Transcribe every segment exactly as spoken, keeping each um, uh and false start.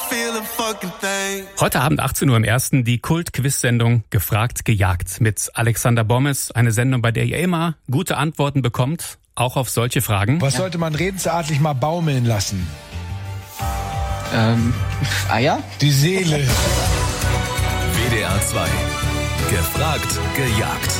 Heute Abend achtzehn Uhr im Ersten die Kult-Quiz-Sendung Gefragt, gejagt mit Alexander Bommes. Eine Sendung, bei der ihr immer gute Antworten bekommt, auch auf solche Fragen. Was sollte man redensartlich mal baumeln lassen? Ähm, Eier? Die Seele. W D R zwei. Gefragt, gejagt.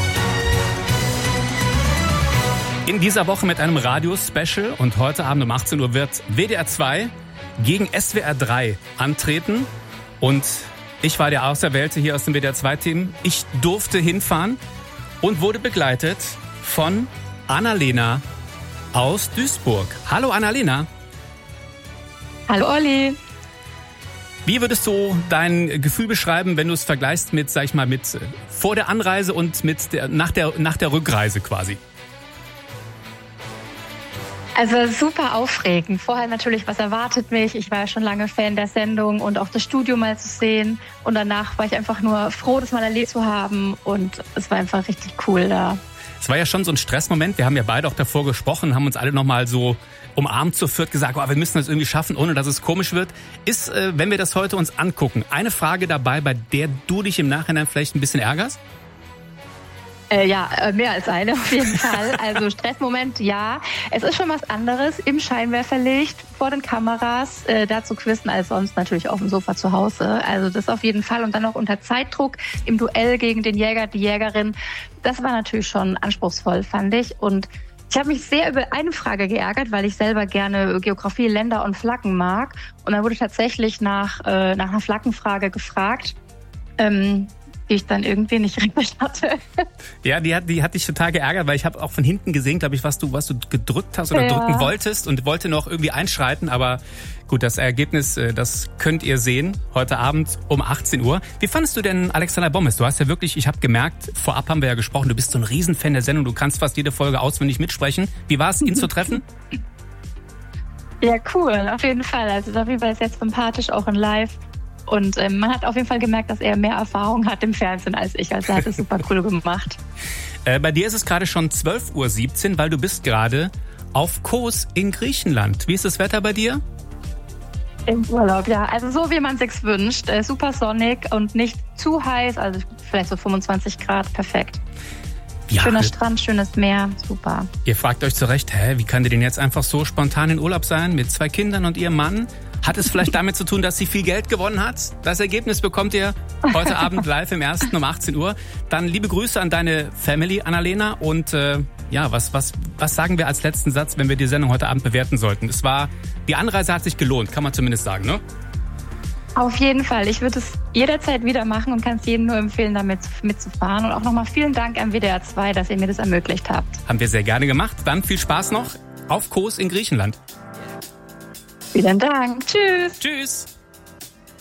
In dieser Woche mit einem Radio-Special und heute Abend um achtzehn Uhr wird W D R zwei gegen S W R drei antreten. Und ich war der Auserwählte hier aus dem W D R zwei Team. Ich durfte hinfahren und wurde begleitet von Annalena aus Duisburg. Hallo Annalena. Hallo Olli. Wie würdest du dein Gefühl beschreiben, wenn du es vergleichst mit, sag ich mal, mit vor der Anreise und mit der, nach der, nach der Rückreise quasi? Also super aufregend. Vorher natürlich, was erwartet mich? Ich war ja schon lange Fan der Sendung und auch das Studio mal zu sehen. Und danach war ich einfach nur froh, das mal erlebt zu haben. Und es war einfach richtig cool da. Es war ja schon so ein Stressmoment. Wir haben ja beide auch davor gesprochen, haben uns alle nochmal so umarmt zu viert gesagt, oh, wir müssen das irgendwie schaffen, ohne dass es komisch wird. Ist, äh, wenn wir das heute uns angucken, eine Frage dabei, bei der du dich im Nachhinein vielleicht ein bisschen ärgerst? Äh, ja, mehr als eine auf jeden Fall. Also Stressmoment, ja. Es ist schon was anderes im Scheinwerferlicht, vor den Kameras, äh, da zu quizzen, als sonst natürlich auf dem Sofa zu Hause. Also das auf jeden Fall. Und dann noch unter Zeitdruck im Duell gegen den Jäger, die Jägerin. Das war natürlich schon anspruchsvoll, fand ich. Und ich habe mich sehr über eine Frage geärgert, weil ich selber gerne Geografie, Länder und Flaggen mag. Und dann wurde tatsächlich nach, äh, nach einer Flaggenfrage gefragt. Ähm, die ich dann irgendwie nicht richtig hatte. Ja, die hat, die hat dich total geärgert, weil ich habe auch von hinten gesehen, glaube ich, was du, was du gedrückt hast oder ja. drücken wolltest und wollte noch irgendwie einschreiten. Aber gut, das Ergebnis, das könnt ihr sehen heute Abend um achtzehn Uhr. Wie fandest du denn Alexander Bommes? Du hast ja wirklich, ich habe gemerkt, vorab haben wir ja gesprochen, du bist so ein Riesenfan der Sendung, du kannst fast jede Folge auswendig mitsprechen. Wie war es, ihn zu treffen? Ja, cool, auf jeden Fall. Also auf jeden Fall ist jetzt sympathisch, auch in Live. Und ähm, man hat auf jeden Fall gemerkt, dass er mehr Erfahrung hat im Fernsehen als ich. Also er hat es super cool gemacht. äh, bei dir ist es gerade schon zwölf Uhr siebzehn, weil du bist gerade auf Kos in Griechenland. Wie ist das Wetter bei dir? Im Urlaub, ja. Also so, wie man es sich wünscht. Äh, super sonnig und nicht zu heiß. Also vielleicht so fünfundzwanzig Grad, perfekt. Ja, schöner Strand, schönes Meer, super. Ihr fragt euch zu Recht, hä, wie kann die denn jetzt einfach so spontan in Urlaub sein mit zwei Kindern und ihrem Mann? Hat es vielleicht damit zu tun, dass sie viel Geld gewonnen hat? Das Ergebnis bekommt ihr heute Abend live im Ersten um achtzehn Uhr. Dann liebe Grüße an deine Family, Annalena. Und äh, ja, was, was, was sagen wir als letzten Satz, wenn wir die Sendung heute Abend bewerten sollten? Es war, die Anreise hat sich gelohnt, kann man zumindest sagen, ne? Auf jeden Fall. Ich würde es jederzeit wieder machen und kann es jedem nur empfehlen, damit mitzufahren. Und auch nochmal vielen Dank an W D R zwei, dass ihr mir das ermöglicht habt. Haben wir sehr gerne gemacht. Dann viel Spaß noch auf Kos in Griechenland. Vielen Dank. Tschüss. Tschüss.